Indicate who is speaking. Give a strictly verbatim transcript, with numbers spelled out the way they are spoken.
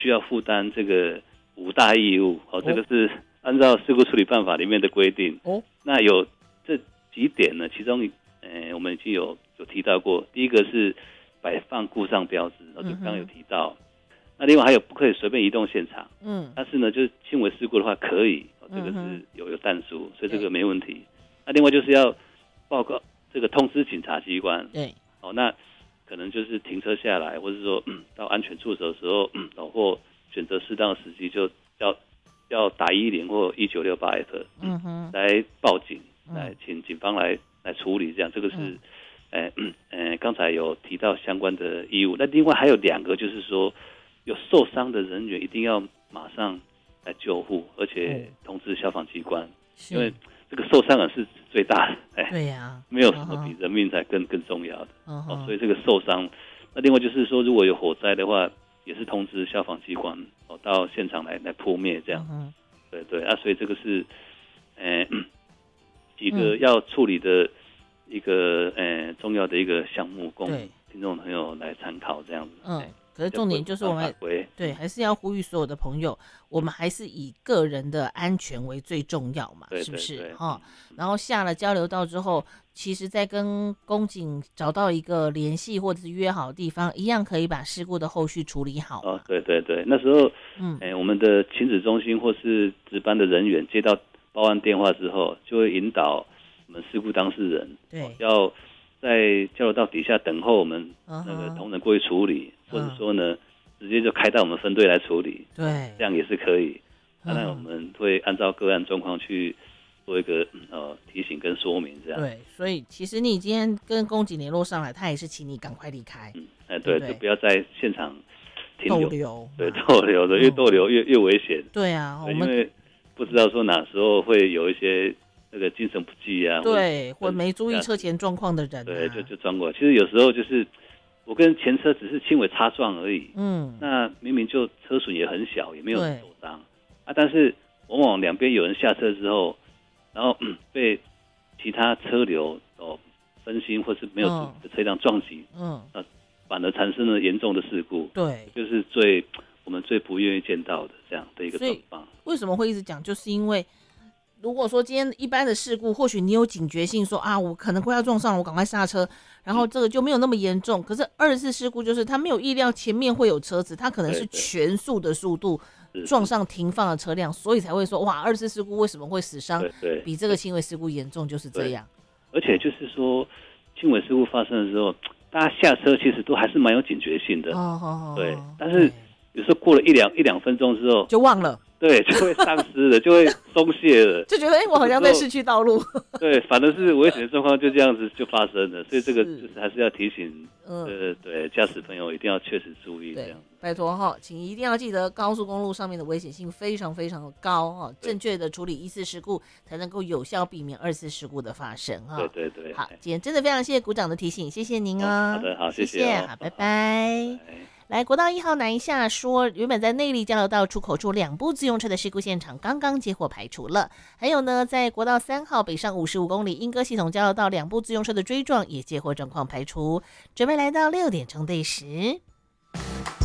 Speaker 1: 需要负担这个五大义务。哦，这个是按照事故处理办法里面的规定。哦，那有这几点呢？其中，呃，我们已经有有提到过。第一个是摆放故障标志，哦，就刚刚有提到。嗯，那另外还有不可以随便移动现场。嗯，但是呢，就是轻微事故的话可以，哦，这个是有有但书，所以这个没问题。那另外就是要报告这个通知警察机关。对，哦，那可能就是停车下来，或者说、嗯、到安全处所的时候，嗯，或选择适当的时机，就要要打一零或一九六八 F， 嗯哼，来报警，来请警方来来处理，这样这个是，呃呃，刚才有提到相关的义务。那另外还有两个，就是说有受伤的人员一定要马上来救护，而且通知消防机关，因为这个受伤人是最大的，哎，对呀、啊，没有什么比人命才更更重要的，哦，哦，所以这个受伤，那另外就是说，如果有火灾的话，也是通知消防机关哦到现场来来扑灭，这样，嗯，对对啊，所以这个是，呃，几个要处理的一个呃重要的一个项目，供听众朋友来参考，这样子，嗯。
Speaker 2: 可是重点就是我们对还是要呼吁所有的朋友，我们还是以个人的安全为最重要嘛，是不是？哈，然后下了交流道之后，其实再跟公警找到一个联系或者是约好的地方，一样可以把事故的后续处理好。
Speaker 1: 哦，对对对，那时候，嗯，哎，我们的勤指中心或是值班的人员接到报案电话之后，就会引导我们事故当事人，对，哦，要在交流道底下等候我们那个同仁过去处理。或者说呢，直接就开到我们分队来处理，对，这样也是可以。当然，我们会按照个案状况去做一个呃提醒跟说明，这样。
Speaker 2: 对，所以其实你今天跟公警联络上来，他也是请你赶快离开。
Speaker 1: 嗯，哎，对，对，就不要在现场停留，
Speaker 2: 逗留，
Speaker 1: 对，逗留的，越逗留越越危险。
Speaker 2: 对啊，
Speaker 1: 对，因为不知道说哪时候会有一些那个精神不济啊，
Speaker 2: 对，或没注意车前状况的人，啊，
Speaker 1: 对，就就撞过来。其实有时候就是。我跟前车只是轻微擦撞而已，嗯，那明明就车损也很小，也没有受伤啊，但是往往两边有人下车之后，然后、嗯、被其他车流哦分心或是没有注意的车辆撞击，嗯，呃，反而产生了严重的事故，对，就是最我们最不愿意见到的这样的一个状况。
Speaker 2: 为什么会一直讲？就是因为。如果说今天一般的事故，或许你有警觉性说啊，我可能快要撞上了，我赶快刹车，然后这个就没有那么严重。可是二十四事故就是他没有意料前面会有车子，他可能是全速的速度撞上停放的车辆，所以才会说哇，二十四事故为什么会死伤比这个轻微事故严重，就是这样。
Speaker 1: 而且就是说，轻微事故发生的时候，大家下车其实都还是蛮有警觉性的，哦哦、对。但是有时候过了一两一两分钟之后，
Speaker 2: 就忘了。
Speaker 1: 对，就会丧失了，就会松懈了，
Speaker 2: 就觉得哎、欸，我好像在市区道路。
Speaker 1: 对，反而是危险的状况就这样子就发生了，所以这个就是还是要提醒，嗯、呃，对，驾驶朋友一定要确实注意这样。
Speaker 2: 拜托哈，请一定要记得，高速公路上面的危险性非常非常的高哈，正确的处理一次事故，才能够有效避免二次事故的发生哈。
Speaker 1: 对对对。
Speaker 2: 好，今天真的非常谢谢股长的提醒，谢谢您哦。
Speaker 1: 好的，好，谢谢，
Speaker 2: 谢谢，好，拜拜。来，国道一号南下说，原本在内坜交流道出口处两部自用车的事故现场刚刚接获排除了。还有呢，在国道三号北上五十五公里莺歌系统交流道两部自用车的追撞也接获状况排除。准备来到六点钟对时。